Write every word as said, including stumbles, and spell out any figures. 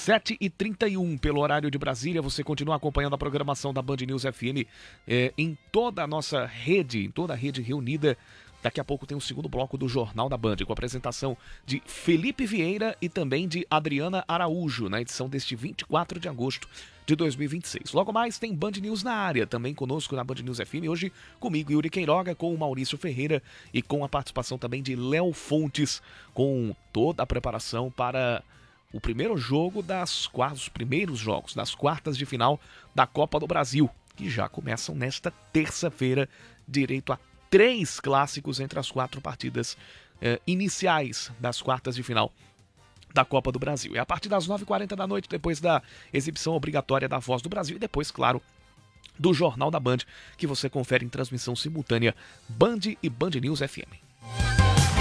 sete e trinta e um pelo horário de Brasília. Você continua acompanhando a programação da Band News F M é, em toda a nossa rede, em toda a rede reunida. Daqui a pouco tem o segundo bloco do Jornal da Band, com a apresentação de Felipe Vieira e também de Adriana Araújo, na edição deste vinte e quatro de agosto de dois mil e vinte e seis. Logo mais tem Band News na área, também conosco na Band News F M, hoje comigo, Yuri Queiroga, com o Maurício Ferreira e com a participação também de Léo Fontes, com toda a preparação para o primeiro jogo das quartas, os primeiros jogos das quartas de final da Copa do Brasil, que já começam nesta terça-feira, direito a três clássicos entre as quatro partidas eh, iniciais das quartas de final da Copa do Brasil. É a partir das nove e quarenta da noite, depois da exibição obrigatória da Voz do Brasil e depois, claro, do Jornal da Band, que você confere em transmissão simultânea Band e Band News F M.